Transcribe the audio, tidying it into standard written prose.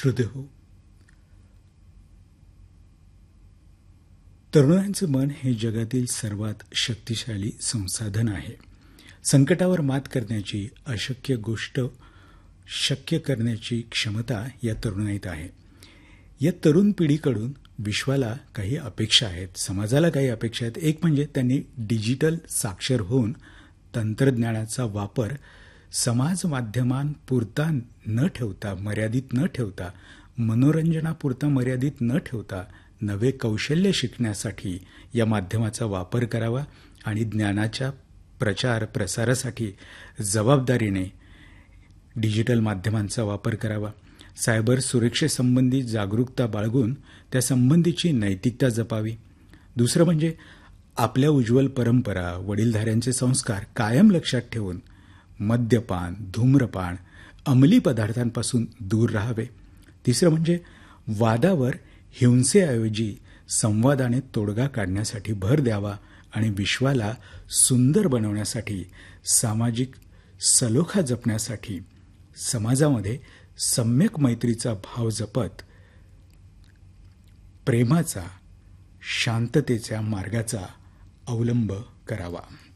श्रोतेहो, तरुणांचे मन हे जगातील सर्वात शक्तिशाली संसाधन आहे. संकटावर मात करण्याची, अशक्य गोष्ट शक्य करण्याची क्षमता या तरुणाईत आहे. या तरुण पिढीकडून विश्वाला काही अपेक्षा आहेत, समाजाला काही अपेक्षा आहेत. एक म्हणजे त्यांनी डिजिटल साक्षर होऊन तंत्रज्ञानाचा वापर समाज माध्यमांपुरता न ठेवता, मर्यादित न ठेवता, मनोरंजनापुरता मर्यादित न ठेवता नवे कौशल्य शिकण्यासाठी या माध्यमाचा वापर करावा आणि ज्ञानाच्या प्रचार प्रसारासाठी जबाबदारीने डिजिटल माध्यमांचा वापर करावा. सायबर सुरक्षेसंबंधी जागरूकता बाळगून त्यासंबंधीची नैतिकता जपावी. दुसरं म्हणजे आपल्या उज्ज्वल परंपरा, वडीलधाऱ्यांचे संस्कार कायम लक्षात ठेवून मद्यपान, धूम्रपान, अंमली पदार्थांपासून दूर राहावे. तिसरं म्हणजे वादावर हिंसेऐवजी संवादाने तोडगा काढण्यासाठी भर द्यावा आणि विश्वाला सुंदर बनवण्यासाठी, सामाजिक सलोखा जपण्यासाठी समाजामध्ये सम्यक मैत्रीचा भाव जपत प्रेमाचा, शांततेच्या मार्गाचा अवलंब करावा.